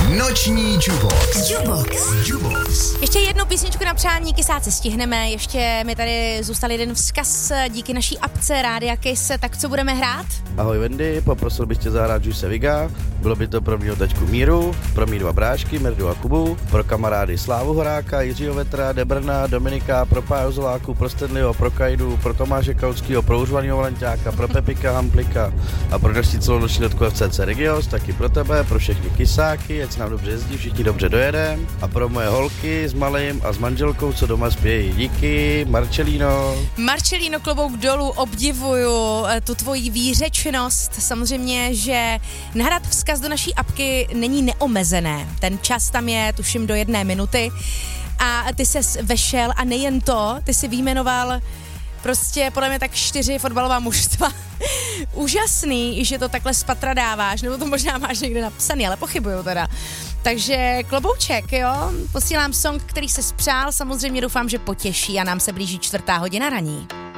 Noční Jubox. Ještě jednu písničku na přání Kysáci stihneme, ještě mi tady zůstal jeden vzkaz díky naší apce Rádia Kiss, tak co budeme hrát? Ahoj Wendy, poprosil bych tě zahrát Juice Viga, bylo by to pro mýho taťku Míru, pro mý dva brášky, Mirdu a Kubu, pro kamarády Slávu Horáka, Jiřího Vetra, Debrna, Dominika, pro Páju Zoláku, pro Stanleyho, pro Kajdu, pro Tomáše Kauskýho, pro Užvanýho Valenťáka, pro Pepika Hamplika a pro naši celonoční dotku FCC Regios, taky pro tebe, pro všechny kysáky, ať se nám dobře jezdí, všichni dobře dojedem a pro moje holky s malým a s manželkou, co doma spějí. Díky, Marcelino, klobouk dolů, obdivuju tu tvoji výřečnost. Samozřejmě, že nahrát vzkaz do naší apky není neomezené. Ten čas tam je, tuším, do 1 minuty. A ty ses vešel a nejen to, ty si vyjmenoval prostě podle mě tak 4 fotbalová mužstva. Úžasný, že to takhle z patra dáváš, nebo to možná máš někde napsaný, ale pochybuju teda. Takže klobouček, jo, posílám song, který se spřál, samozřejmě doufám, že potěší a nám se blíží 4. hodina raní.